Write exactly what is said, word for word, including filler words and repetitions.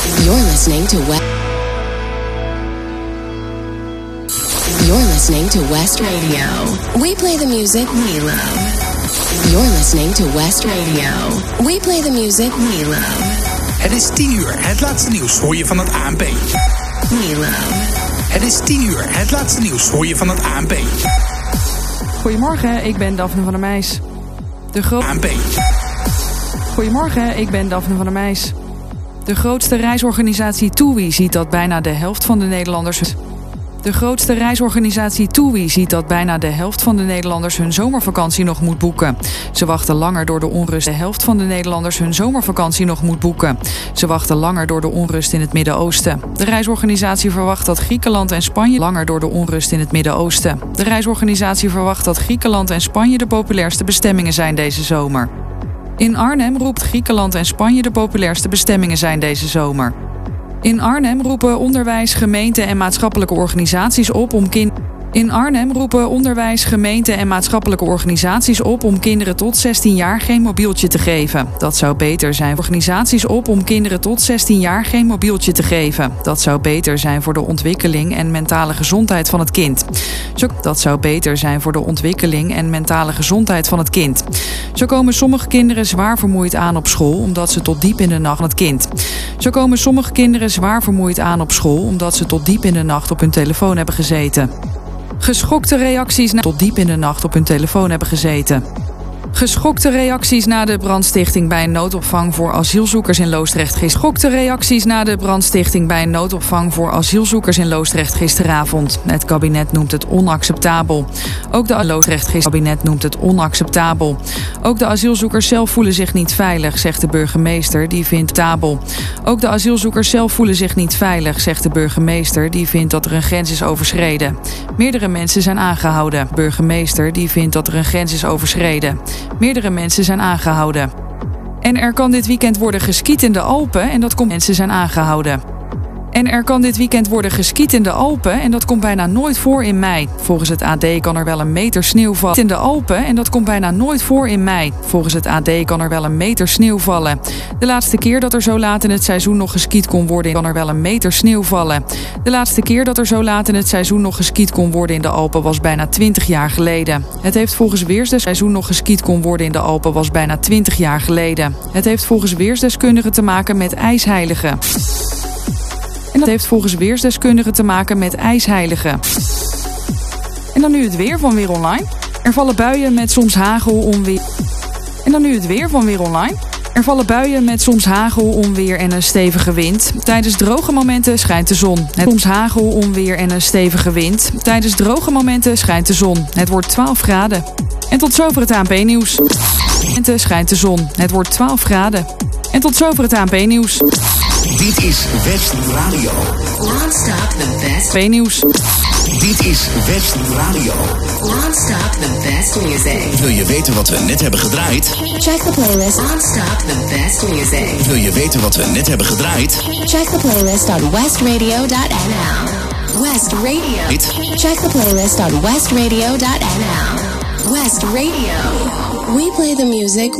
You're listening to West. You're listening to West Radio. We play the music we love. You're listening to West Radio. We play the music we love. Het is tien uur. Het laatste nieuws hoor je van het A N P. We love. Het is tien uur. Het laatste nieuws hoor je van het A N P. Goedemorgen, ik ben Daphne van der Meijs. De gro- A N P. Goedemorgen, ik ben Daphne van der Meijs. De grootste reisorganisatie TUI ziet dat bijna de helft van de Nederlanders... De grootste reisorganisatie TUI ziet dat bijna de helft van de Nederlanders hun zomervakantie nog moet boeken. Ze wachten langer door de onrust. De helft van de Nederlanders hun zomervakantie nog moet boeken. Ze wachten langer door de onrust in het Midden-Oosten. De reisorganisatie verwacht dat Griekenland en Spanje langer door de onrust in het Midden-Oosten. De reisorganisatie verwacht dat Griekenland en Spanje de populairste bestemmingen zijn deze zomer. In Arnhem roept Griekenland en Spanje de populairste bestemmingen zijn deze zomer. In Arnhem roepen onderwijs, gemeenten en maatschappelijke organisaties op om kinderen... In Arnhem roepen onderwijs, gemeenten en maatschappelijke organisaties op om kinderen tot zestien jaar geen mobieltje te geven. Dat zou beter zijn voor organisaties op om kinderen tot zestien jaar geen mobieltje te geven. Dat zou beter zijn voor de ontwikkeling en mentale gezondheid van het kind. Zo, dat zou beter zijn voor de ontwikkeling en mentale gezondheid van het kind. Zo komen sommige kinderen zwaar vermoeid aan op school omdat ze tot diep in de nacht van het kind. Zo komen sommige kinderen zwaar vermoeid aan op school omdat ze tot diep in de nacht op hun telefoon hebben gezeten. Geschokte reacties na tot diep in de nacht op hun telefoon hebben gezeten. Geschokte reacties na de brandstichting bij een noodopvang voor asielzoekers in Loosdrecht gisteravond. Geschokte reacties na de brandstichting bij een noodopvang voor asielzoekers in Loosdrecht gisteravond. Het kabinet noemt het onacceptabel. Ook de Loosdrecht gister kabinet noemt het onacceptabel. Ook de asielzoekers zelf voelen zich niet veilig, zegt de burgemeester, die vindt tabel. Ook de asielzoekers zelf voelen zich niet veilig, zegt de burgemeester, die vindt dat er een grens is overschreden. Meerdere mensen zijn aangehouden. Burgemeester die vindt dat er een grens is overschreden. Meerdere mensen zijn aangehouden. En er kan dit weekend worden geskiet in de Alpen en dat komt mensen zijn aangehouden. En er kan dit weekend worden geskiet in de Alpen en dat komt bijna nooit voor in mei. Volgens het A D kan er wel een meter sneeuw vallen in de Alpen en dat komt bijna nooit voor in mei. Volgens het A D kan er wel een meter sneeuw vallen. De laatste keer dat er zo laat in het seizoen nog geskiet kon worden, kan er wel een meter sneeuw vallen. De laatste keer dat er zo laat in het seizoen nog geskiet kon worden in de Alpen was bijna twintig jaar geleden. Het heeft volgens weersdeskundigen seizoen nog geskiet kon worden in de Alpen was bijna twintig jaar geleden. Het heeft volgens weersdeskundigen te maken met ijsheiligen. En dat heeft volgens weersdeskundigen te maken met ijsheiligen. En dan nu het weer van Weer Online. Er vallen buien met soms hagel, onweer. En dan nu het weer van Weer Online. Er vallen buien met soms hagel, onweer en een stevige wind. Tijdens droge momenten schijnt de zon. Het soms hagel, onweer en een stevige wind. Tijdens droge momenten schijnt de zon. Het wordt twaalf graden. En tot zover het A N P-nieuws. Momenten schijnt de zon. Het wordt twaalf graden. En tot zover het A N P-nieuws. Dit is West Radio. Non-stop the best P-nieuws. Dit is West Radio. Non-stop the best music. Wil je weten wat we net hebben gedraaid? Check the playlist. Non-stop the best music. Wil je weten wat we net hebben gedraaid? Check the playlist on westradio dot n l. West Radio. Dit. Check the playlist on westradio dot n l. West Radio. We play the music